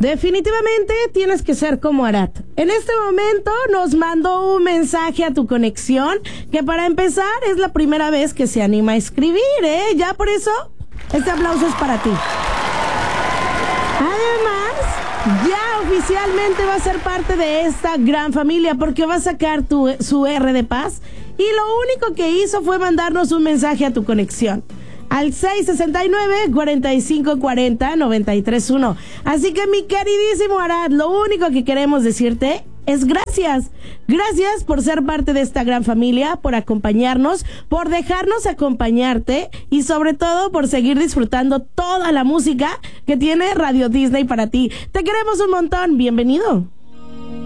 Definitivamente tienes que ser como Arad. En este momento nos mandó un mensaje a tu conexión, que para empezar es la primera vez que se anima a escribir, ¿eh? Ya por eso, este aplauso es para ti. Además, ya oficialmente va a ser parte de esta gran familia porque va a sacar su R de paz y lo único que hizo fue mandarnos un mensaje a tu conexión al 669-4540-931. Así que mi queridísimo Arad, lo único que queremos decirte es gracias. Gracias por ser parte de esta gran familia, por acompañarnos, por dejarnos acompañarte y sobre todo por seguir disfrutando toda la música que tiene Radio Disney para ti. Te queremos un montón. Bienvenido.